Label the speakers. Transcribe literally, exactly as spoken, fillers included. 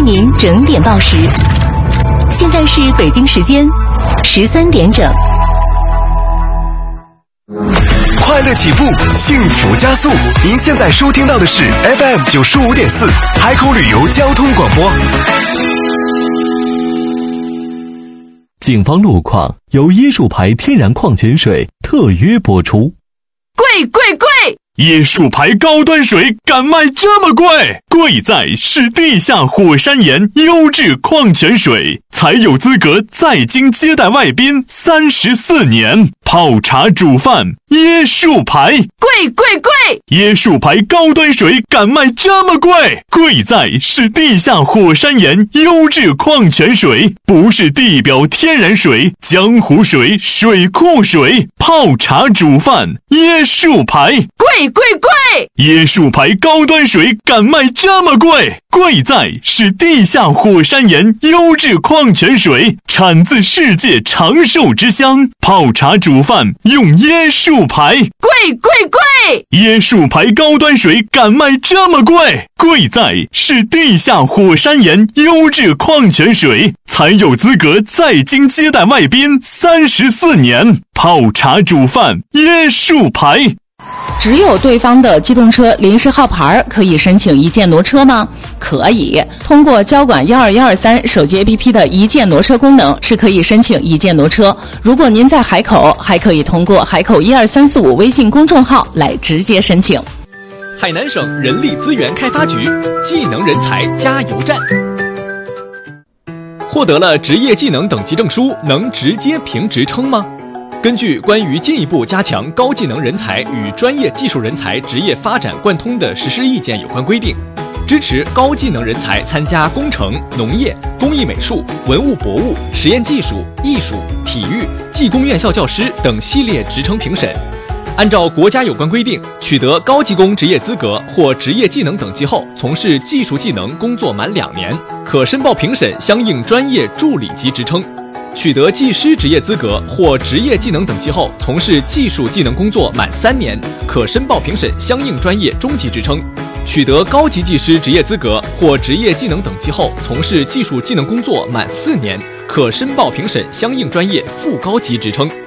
Speaker 1: 您整点报时。现在是北京时间十三点整。
Speaker 2: 快乐起步，幸福加速。您现在收听到的是 F M 九十五点四海口旅游交通广播。
Speaker 3: 警方路况由椰树牌天然矿泉水特约播出。
Speaker 4: 贵贵贵！
Speaker 5: 椰树牌高端水敢卖这么贵？贵在是地下火山岩优质矿泉水，才有资格在京接待外宾三十四年。泡茶煮饭，椰树牌，
Speaker 4: 贵贵贵！
Speaker 5: 椰树牌高端水敢卖这么贵？贵在是地下火山岩优质矿泉水，不是地表天然水、江湖水、水库水。泡茶煮饭，椰树牌，
Speaker 4: 贵贵贵！
Speaker 5: 椰树牌高端水敢卖这么贵？贵在是地下火山岩优质矿泉水，产自世界长寿之乡。泡茶煮饭用椰树牌，
Speaker 4: 贵贵贵！
Speaker 5: 椰树牌高端水敢卖这么贵？贵在是地下火山岩优质矿泉水，才有资格在京接待外宾三十四年。泡茶煮饭，椰树牌。
Speaker 4: 只有对方的机动车临时号牌可以申请一键挪车吗？可以，通过交管一二一二三手机 A P P 的一键挪车功能是可以申请一键挪车。如果您在海口，还可以通过海口一二三四五微信公众号来直接申请。
Speaker 6: 海南省人力资源开发局技能人才加油站。获得了职业技能等级证书，能直接评职称吗？根据关于进一步加强高技能人才与专业技术人才职业发展贯通的实施意见有关规定，支持高技能人才参加工程、农业、工艺美术、文物博物、实验技术、艺术、体育、技工院校教师等系列职称评审。按照国家有关规定，取得高技工职业资格或职业技能等级后，从事技术技能工作满两年，可申报评审相应专业助理级职称。取得技师职业资格或职业技能等级后，从事技术技能工作满三年，可申报评审相应专业中级职称。取得高级技师职业资格或职业技能等级后，从事技术技能工作满四年，可申报评审相应专业副高级职称。